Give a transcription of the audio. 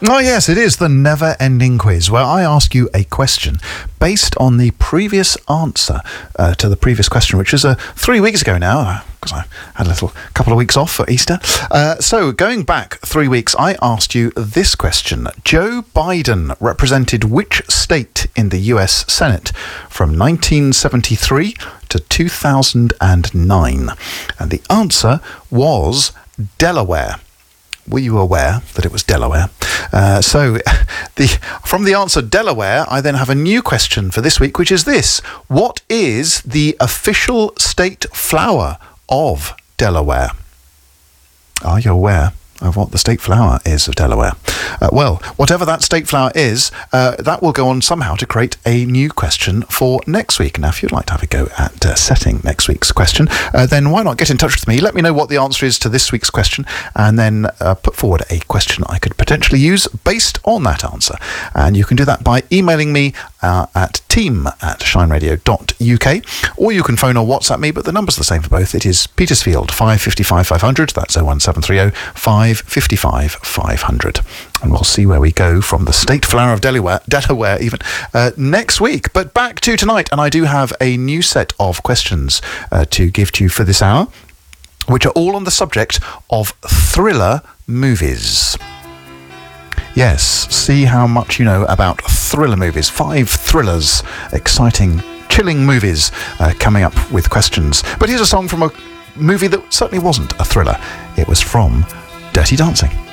Oh yes, it is the never-ending quiz where I ask you a question based on the previous answer to the previous question, which was 3 weeks ago now, because I had a little couple of weeks off for Easter. So going back 3 weeks, I asked you this question. Joe Biden represented which state in the US Senate from 1973 to 2009? And the answer was Delaware. Were you aware that it was Delaware? From the answer Delaware, I then have a new question for this week, which is this. What is the official state flower of Delaware? Are you aware of what the state flower is of Delaware? Well, whatever that state flower is, that will go on somehow to create a new question for next week. Now, if you'd like to have a go at setting next week's question, then why not get in touch with me? Let me know what the answer is to this week's question, and then put forward a question I could potentially use based on that answer. And you can do that by emailing me at team@shineradio.uk, or you can phone or WhatsApp me, but the number's the same for both. It is Petersfield 555 500. That's 01730 555 500. And we'll see where we go from the state flower of Delaware even, next week. But back to tonight, and I do have a new set of questions to give to you for this hour, which are all on the subject of thriller movies. Yes, see how much you know about thriller movies. 5 thrillers, exciting, chilling movies coming up with questions. But here's a song from a movie that certainly wasn't a thriller. It was from Dirty Dancing.